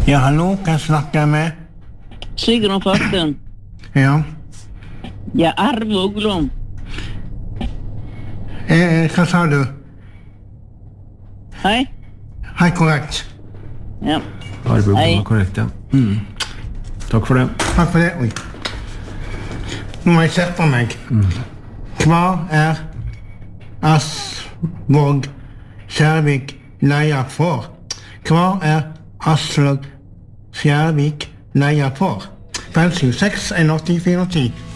Ja, hallo, kan jeg snakke med? Sigrun Farten. Ja. Ja, Arve Oglom. Hva sa du? Hei. Hei, korrekt. Ja. Arve Hei. var korrekt, ja. Takk for det. Takk for det. Oi. Nå må jeg sette meg. Hva er Aslvåg Skjærvik leia for? Hva er Aslvåg Skjærvik leia for? 576 184 10.